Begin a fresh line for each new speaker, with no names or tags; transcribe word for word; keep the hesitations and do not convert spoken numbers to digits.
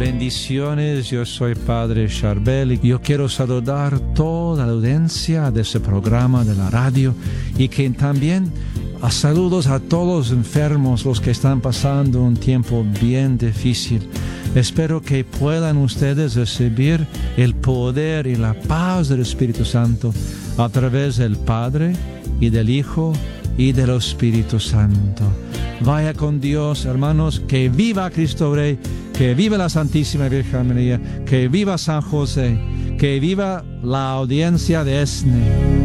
Bendiciones, yo soy Padre Charbel y yo quiero saludar toda la audiencia de ese programa de la radio y que también a saludos a todos los enfermos, los que están pasando un tiempo bien difícil. Espero que puedan ustedes recibir el poder y la paz del Espíritu Santo a través del Padre y del Hijo y del Espíritu Santo. Vaya con Dios, hermanos, que viva Cristo Rey, que viva la Santísima Virgen María, que viva San José, que viva la audiencia de E S N E.